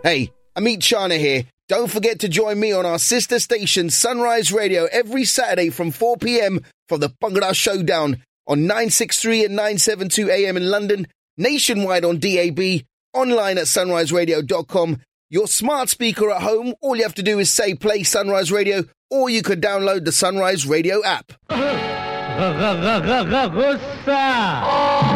Hey, Amit Chana here. Don't forget to join me on our sister station Sunrise Radio every Saturday from 4 p.m. for the Bhangra Showdown on 963 and 972 AM in London, nationwide on DAB, online at sunriseradio.com. Your smart speaker at home, all you have to do is say play Sunrise Radio, or you could download the Sunrise Radio app.